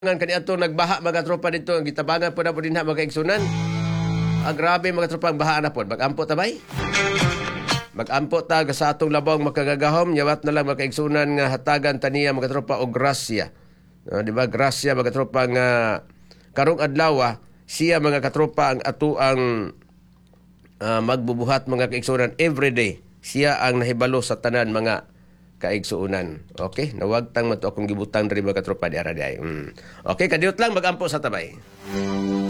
Ngan kaniadto nagbaha mga tropa dito, gitabangan po na po dinha mga kaigsunan. Grabe mga tropa ang baha na po. Mag-ampo tabay. Mag-ampo ta sa atong labong makagagahom, nyawat na lang mga kaigsunan nga hatagan taniya mga tropa og grasya. Di ba? Grasya mga tropa nga karong adlaw siya mga katropa ang ato ang magbubuhat mga kaigsunan everyday. Siya ang nahibalo sa tanan mga kaigsuunan. Okay? Nawagtang man to akong gibutang diri mga katropa di ara di ay. Okay, kadiot lang mag-ampo sa tabay.